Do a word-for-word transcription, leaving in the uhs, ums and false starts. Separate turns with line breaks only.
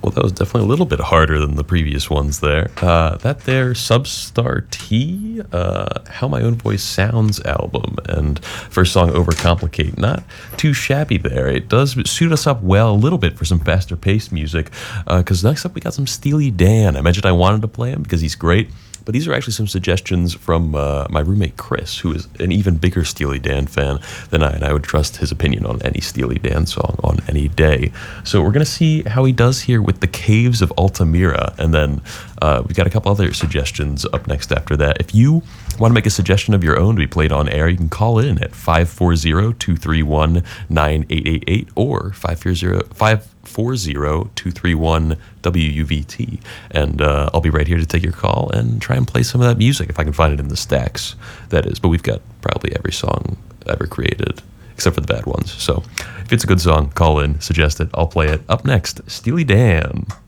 Well, that was definitely a little bit harder than the previous ones there. Uh, that there, Substar T, uh, How My Own Voice Sounds album, and first song, Overcomplicate. Not too shabby there. It does suit us up well a little bit for some faster paced music, because uh, next up we got some Steely Dan. I mentioned I wanted to play him because he's great. But these are actually some suggestions from uh, my roommate Chris, who is an even bigger Steely Dan fan than I, and I would trust his opinion on any Steely Dan song on any day. So we're going to see how he does here with The Caves of Altamira, and then uh, we've got a couple other suggestions up next after that. If you want to make a suggestion of your own to be played on air, you can call in at five four zero, two three one, nine eight eight eight or five four zero, two three one, W U V T, and uh, I'll be right here to take your call and try and play some of that music if I can find it in the stacks, that is. But we've got probably every song ever created, except for the bad ones. So if it's a good song, call in, suggest it, I'll play it. Up next, Steely Dan.